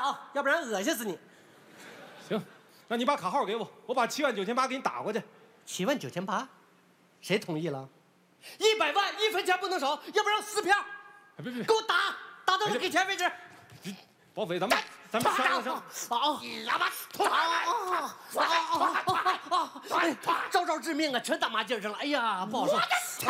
啊，要不然恶心死你。 行，那你把卡号给我，我把79800给你打过去。 79800，谁同意了？100万，1分钱不能少，要不然撕票。 别， 给我打到他给钱为止。 保匪，咱们商量。 招招致命啊，全打麻将上了。哎呀，不好说。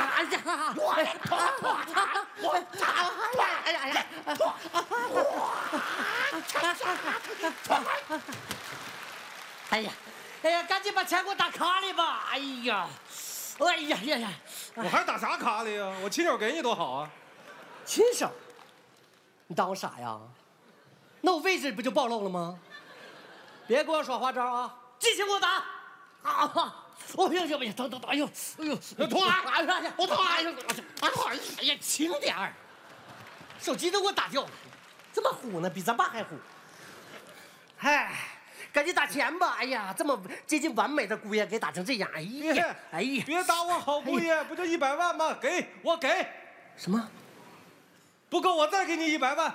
哎呀，赶紧把钱给我打卡里吧。哎呀， 我还打啥卡里呀？我亲手给你多好啊！ 亲手？你当我傻呀？那我位置不就暴露了吗？别给我耍花招啊！尽情给我打！啊！哎呀，疼！哎呦，痛啊！我痛啊！哎呀，轻点儿！手机都给我打掉了，这么虎呢，比咱爸还虎。哎，赶紧打钱吧！哎呀，这么接近完美的姑爷给打成这样，哎呀， 别打我好姑爷，不就100万吗？我给。 什么？ 不够，我再给你100万。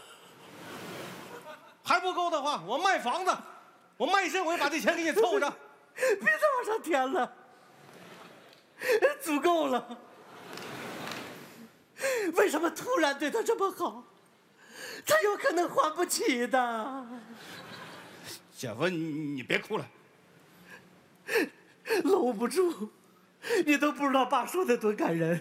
还不够的话，我卖房子，我卖身，我也把这钱给你凑上。 别再往上添了，足够了。为什么突然对他这么好？他有可能还不起的。 姐夫，你别哭了， 搂不住，你都不知道爸说的多感人。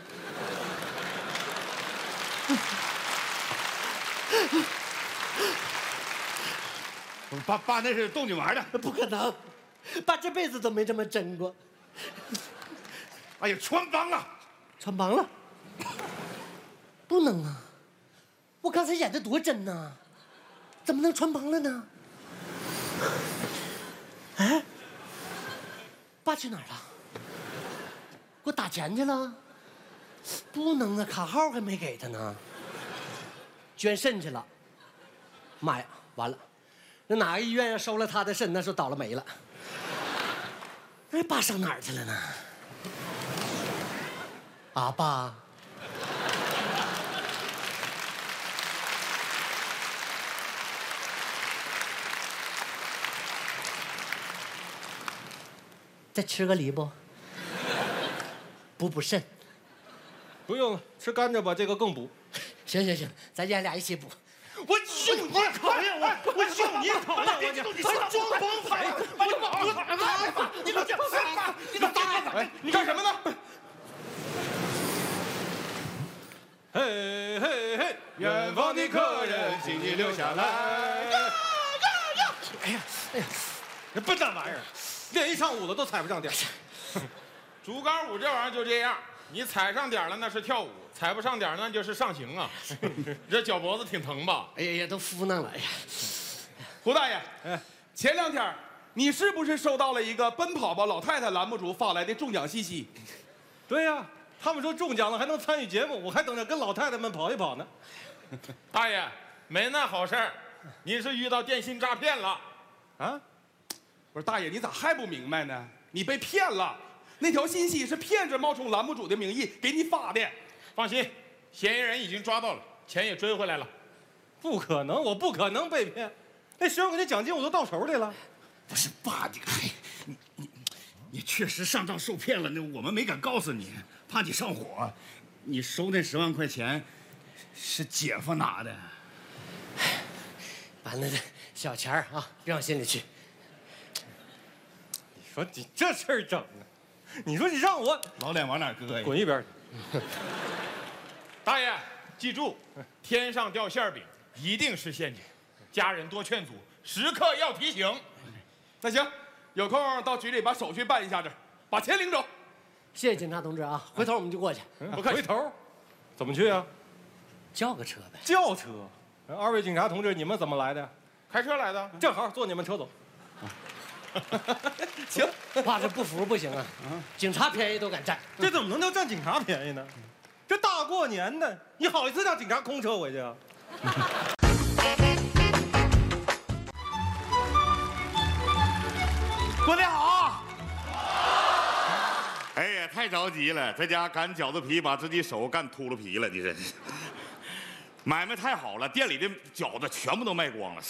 爸那是逗你玩的， 不可能，爸这辈子都没这么真过。 哎呀，穿帮了， 穿帮了，不能啊！我刚才演的多真呐，怎么能穿帮了呢？哎，爸去哪儿了？给我打钱去了？不能啊，卡号还没给他呢。捐肾去了。妈呀，完了！那哪个医院要收了他的肾，那是倒了霉了。哎，爸上哪儿去了呢？啊，爸。再吃个梨不？补肾。 不用了，吃甘蔗吧，这个更补。 行，咱爷俩一起补。 我就你讨厌我，我就你讨厌我，你还装帮匪！你给我你打！哎，你干什么呢？嘿，远方的客人，请你留下来。 哎呀， 这笨蛋玩意儿，练一上午了都踩不上点。 竹竿舞这玩意儿就这样，你踩上点了那是跳舞，踩不上点那就是上刑啊。这脚脖子挺疼吧？ 哎呀，都敷弄了。哎呀， 胡大爷，前2天你是不是收到了一个奔跑吧老太太栏目组发来的中奖信息？ 对呀，他们说中奖了还能参与节目，我还等着跟老太太们跑一跑呢。 大爷，没那好事儿，你是遇到电信诈骗了。 啊？不是大爷，你咋还不明白呢？你被骗了，那条信息是骗子冒充栏目组的名义给你发的。 放心，嫌疑人已经抓到了，钱也追回来了。 不可能，我不可能被骗，那10万块钱奖金我都到手里了。 不是爸，你确实上当受骗了，那我们没敢告诉你，怕你上火。你收那10万块钱，是姐夫拿的。 把那小钱儿啊别往心里去。 你说你这事儿整的，你说你让我老脸往哪搁呀？ 滚一边去！ 大爷，记住，天上掉馅饼一定是陷阱，家人多劝阻，时刻要提醒。 那行，有空到局里把手续办一下子，把钱领走。 谢谢警察同志啊，回头我们就过去。 不回头，怎么去啊？ 叫个车呗。 轿车。2位警察同志，你们怎么来的？ 开车来的， 正好坐你们车走。 行， 爸这不服不行啊！警察便宜都敢占， 这怎么能叫占警察便宜呢？这大过年的，你好意思让警察空车回去啊？ 过年好！哎呀，太着急了，在家擀饺子皮，把自己手干秃噜皮了，你这买卖太好了，店里的饺子全部都卖光了。